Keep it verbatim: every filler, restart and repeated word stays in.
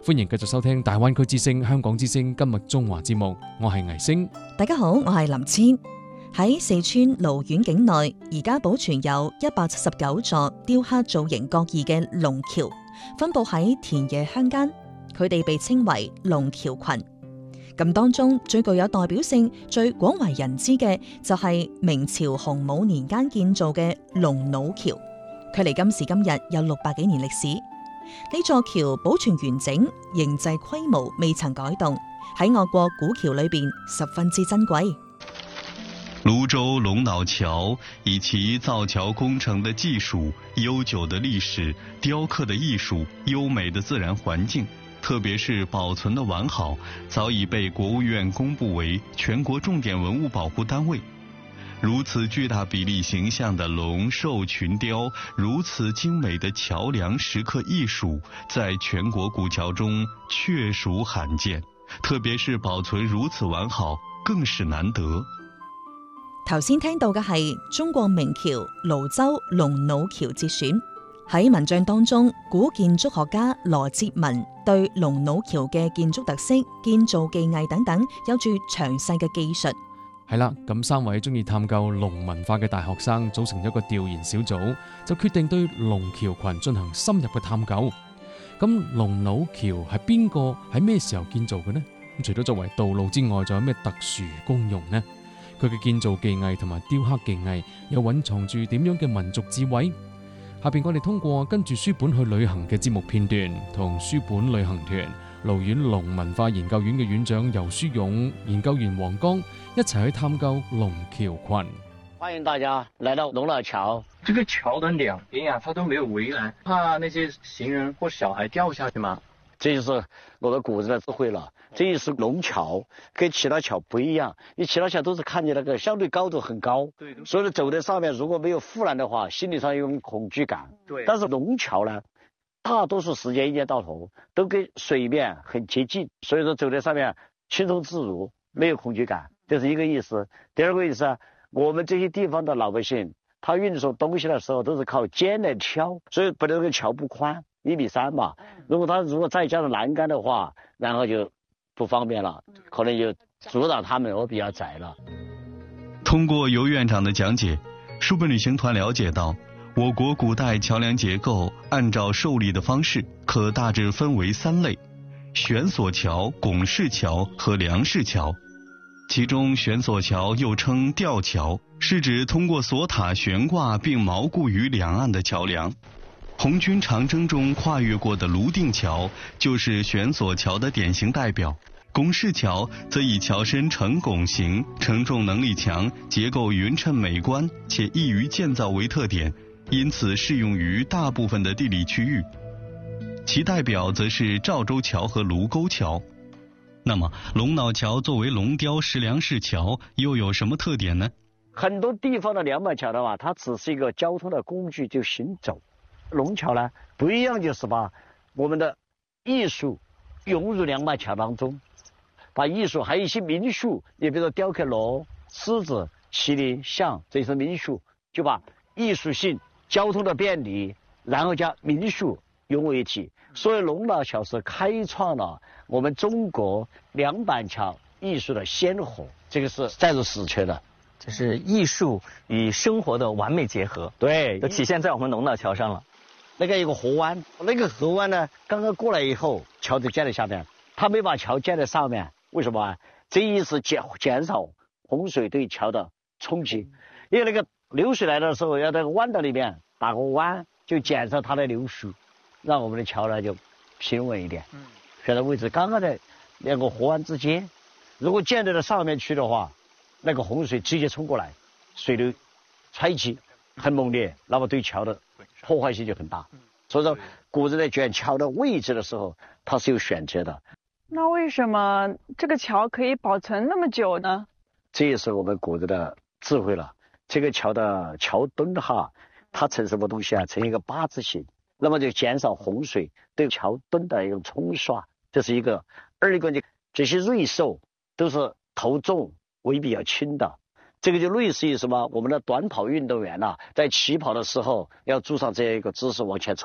歡迎繼續收聽大灣區之聲、香港之聲今日中華節目，我係倪星。 大家好，我係林千。喺四川瀘縣境內，而家保存有一百七十九座雕刻造型各異嘅龍橋，分布喺田野鄉間，佢哋被稱為龍橋群。咁當中最具有代表性、最廣為人知嘅就係明朝洪武年間建造嘅龍腦橋，距離今時今日有六百幾年歷史。呢座橋保存完整，形制規模未曾改動，喺我國古橋裏邊十分之珍貴。 泸州龍腦橋以其造橋工程的技術、悠久的歷史、雕刻的藝術、優美的自然環境，特別是保存的完好，早已被國務院公布為全國重點文物保護單位。如此巨大比例形象的龍獸群雕，如此精美的橋梁石刻藝術，在全國古橋中確屬罕見，特別是保存如此完好，更是難得。 頭先聽到嘅係中國明橋瀘州龍腦橋節選。喺文章當中，古建築學家羅哲文對龍腦橋嘅建築特色、建造技藝等等有住詳細嘅記述。 係啦，咁三位中意探究龍文化嘅大學生組成咗一個調研小組，就決定對龍橋群進行深入嘅探究。咁龍腦橋係邊個喺咩時候建造嘅呢？咁除咗作為道路之外，仲有咩特殊功用呢？佢嘅建造技藝同埋雕刻技藝又蘊藏住點樣嘅民族智慧？下邊我哋通過跟住書本去旅行嘅節目片段，同書本旅行團瀘縣龍文化研究院嘅院長游書勇、研究員黃剛一齊去探究龍橋群。 歡迎大家來到龍腦橋。 這個橋的兩邊啊，它都沒有圍欄，怕那些行人或小孩掉下去嗎？ 這就是我們古人的智慧了。這一是龍橋，跟其他橋不一樣，因為其他橋都是看見那個相對高度很高，對，所以走在上面如果沒有護欄的話，心理上有種恐懼感。對，但是龍橋呢，大多數時間一年到頭都跟水面很接近，所以說走在上面輕鬆自如，沒有恐懼感，這是一個意思。第二個意思，我們這些地方的老百姓，他運送東西的時候都是靠肩來挑，所以本來這個橋不寬，一米三嘛，如果他如果再加上欄杆的話，然後就不方便了，可能就阻擋他們，我比較窄了。 通過游院長的講解，書本旅行團了解到，我國古代橋梁結構按照受力的方式，可大致分為三類：懸索橋、拱式橋和梁式橋。其中懸索橋又稱吊橋，是指通過索塔懸掛並錨固於兩岸的橋梁。紅軍長征中跨越過的泸定橋就是懸索橋的典型代表。拱式橋則以橋身呈拱形、承重能力強、結構匀稱美觀且易於建造為特點，因此適用於大部分的地理區域。其代表則是趙州橋和盧溝橋。那麼龍腦橋作為龍雕石梁式橋又有什麼特點呢？ 很多地方的兩板橋的話，它只是一個交通的工具，就行走。龍橋呢不一樣，就是把我們的藝術融入兩板橋當中，把藝術還有一些民俗，你比如說雕刻龍、獅子、麒麟、象，這些民俗，就把藝術性、交通的便利，然後加民俗融為一體。所以龍腦橋是開創了我們中國兩板橋藝術的先河，這個是載入史冊的。 這是藝術與生活的完美結合， 對， 都體現在我們龍腦橋上了。 那個有個河灣，那個河灣呢，剛剛過來以後，橋就建在下面，他沒把橋建在上面，為什麼啊？這意思減減少洪水對橋的衝擊，因為那個流水來的時候，要在彎道裏面打個彎，就減少它的流速，讓我們的橋呢就平穩一點。嗯，選的位置剛剛在兩個河灣之間，如果建在了上面去的話，那個洪水直接衝過來，水流衝擊很猛烈，那麼對橋的破壞性就很大。所以說古人在選橋的位置的時候，它是有選擇的。 那為什麼這個橋可以保存那麼久呢？ 這也是我們古人的智慧了。這個橋的橋墩哈，它呈什麼東西啊？呈一個八字形，那麼就減少洪水對橋墩的一種沖刷，這是一個。二一個，這些瑞獸都是頭重尾比較輕的，這個就類似於什麼？我們的短跑運動員啊，在起跑的時候要做上這樣一個姿勢往前衝。